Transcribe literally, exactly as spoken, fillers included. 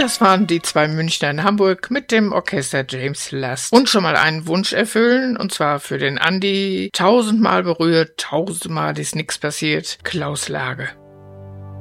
Das waren die zwei Münchner in Hamburg mit dem Orchester James Last. Und schon mal einen Wunsch erfüllen, und zwar für den Andi. Tausendmal berührt, tausendmal ist nix passiert. Klaus Lage.